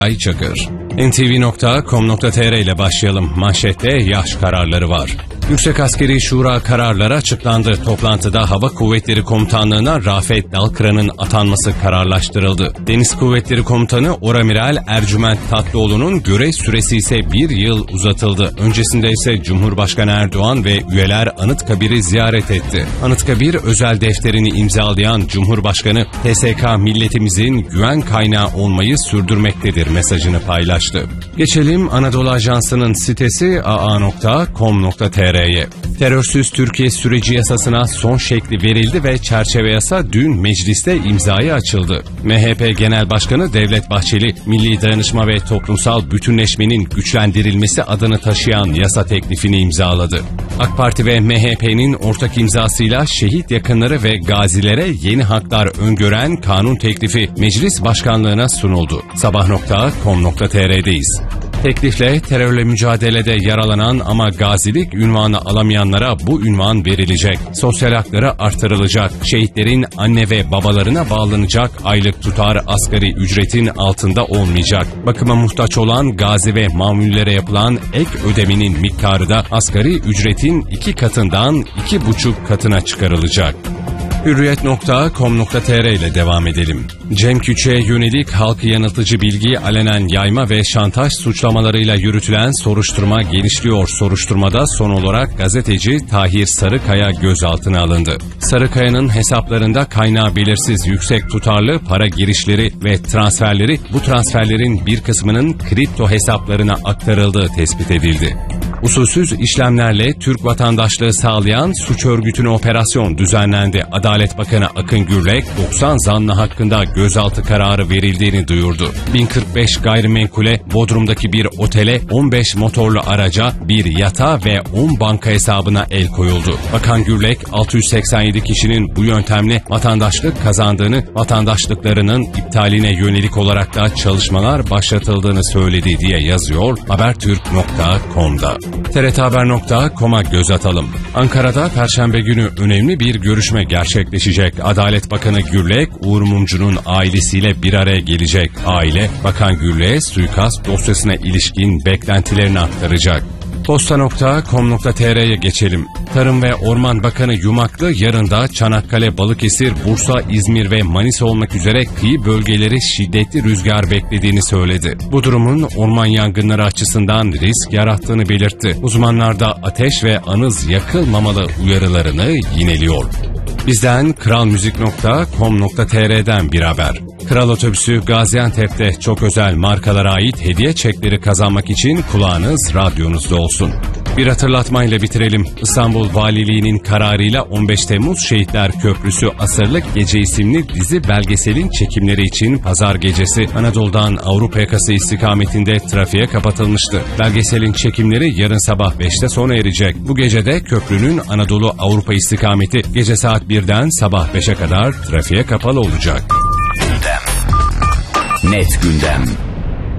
Ay Çakır. ntv.com.tr ile başlayalım. Manşette yaş kararları var. Yüksek Askeri Şura kararları açıklandı. Toplantıda Hava Kuvvetleri Komutanlığı'na Rafet Dalkıran'ın atanması kararlaştırıldı. Deniz Kuvvetleri Komutanı Oramiral Ercüment Tatlıoğlu'nun görev süresi ise 1 yıl uzatıldı. Öncesinde ise Cumhurbaşkanı Erdoğan ve üyeler Anıtkabir'i ziyaret etti. Anıtkabir özel defterini imzalayan Cumhurbaşkanı, TSK milletimizin güven kaynağı olmayı sürdürmektedir mesajını paylaştı. Geçelim Anadolu Ajansı'nın sitesi aa.com.tr'ye. Terörsüz Türkiye süreci yasasına son şekli verildi ve çerçeve yasa dün mecliste imzaya açıldı. MHP Genel Başkanı Devlet Bahçeli, milli dayanışma ve toplumsal bütünleşmenin güçlendirilmesi adını taşıyan yasa teklifini imzaladı. AK Parti ve MHP'nin ortak imzasıyla şehit yakınları ve gazilere yeni haklar öngören kanun teklifi meclis başkanlığına sunuldu. sabah.com.tr'deyiz. Teklifle terörle mücadelede yaralanan ama gazilik ünvanı alamayanlara bu ünvan verilecek. Sosyal hakları artırılacak. Şehitlerin anne ve babalarına bağlanacak aylık tutar asgari ücretin altında olmayacak. Bakıma muhtaç olan gazi ve mamullere yapılan ek ödemenin miktarı da asgari ücretin 2 katından 2,5 katına çıkarılacak. Hürriyet.com.tr ile devam edelim. Cem Küçük'e yönelik halkı yanıltıcı bilgi, alenen yayma ve şantaj suçlamalarıyla yürütülen soruşturma genişliyor. Soruşturmada son olarak gazeteci Tahir Sarıkaya gözaltına alındı. Sarıkaya'nın hesaplarında kaynağı belirsiz yüksek tutarlı para girişleri ve transferleri, bu transferlerin bir kısmının kripto hesaplarına aktarıldığı tespit edildi. Usulsüz işlemlerle Türk vatandaşlığı sağlayan suç örgütüne operasyon düzenlendi. Adalet Bakanı Akın Gürlek, 90 zanlı hakkında gözaltı kararı verildiğini duyurdu. 1045 gayrimenkule, Bodrum'daki bir otele, 15 motorlu araca, bir yatağa ve 10 banka hesabına el koyuldu. Bakan Gürlek, 687 kişinin bu yöntemle vatandaşlık kazandığını, vatandaşlıklarının iptaline yönelik olarak da çalışmalar başlatıldığını söyledi diye yazıyor Habertürk.com'da. TRThaber.com'a göz atalım. Ankara'da Perşembe günü önemli bir görüşme gerçekleşecek. Adalet Bakanı Gürlek, Uğur Mumcu'nun ailesiyle bir araya gelecek. Aile, Bakan Gürlek'e suikast dosyasına ilişkin beklentilerini aktaracak. Posta.com.tr'ye geçelim. Tarım ve Orman Bakanı Yumaklı yarın da Çanakkale, Balıkesir, Bursa, İzmir ve Manisa olmak üzere kıyı bölgeleri şiddetli rüzgar beklediğini söyledi. Bu durumun orman yangınları açısından risk yarattığını belirtti. Uzmanlar da ateş ve anız yakılmamalı uyarılarını yineliyor. Bizden kralmuzik.com.tr'den bir haber. Kral Otobüsü Gaziantep'te çok özel markalara ait hediye çekleri kazanmak için kulağınız radyonuzda olsun. Bir hatırlatmayla bitirelim. İstanbul Valiliği'nin kararıyla 15 Temmuz Şehitler Köprüsü Asırlık Gece isimli dizi belgeselin çekimleri için pazar gecesi Anadolu'dan Avrupa yakası istikametinde trafiğe kapatılmıştı. Belgeselin çekimleri yarın sabah 5'te sona erecek. Bu gecede köprünün Anadolu Avrupa istikameti gece saat 1'den sabah 5'e kadar trafiğe kapalı olacak. Net gündem.